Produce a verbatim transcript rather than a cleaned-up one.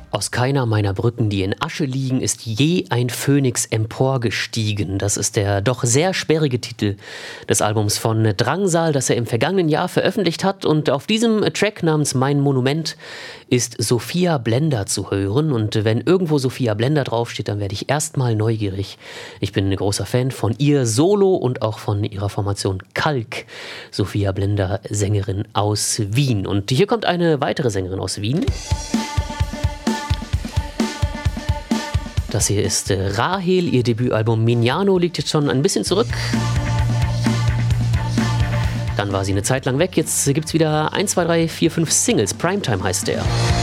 Aus keiner meiner Brücken, die in Asche liegen, ist je ein Phönix emporgestiegen. Das ist der doch sehr sperrige Titel des Albums von Drangsal, das er im vergangenen Jahr veröffentlicht hat. Und auf diesem Track namens Mein Monument ist Sophia Blender zu hören. Und wenn irgendwo Sophia Blender draufsteht, dann werde ich erstmal neugierig. Ich bin ein großer Fan von ihr Solo und auch von ihrer Formation Kalk. Sophia Blender, Sängerin aus Wien. Und hier kommt eine weitere Sängerin aus Wien. Das hier ist Rahel, ihr Debütalbum Mignano liegt jetzt schon ein bisschen zurück. Dann war sie eine Zeit lang weg, jetzt gibt es wieder eins, zwei, drei, vier, fünf Singles. Primetime heißt der.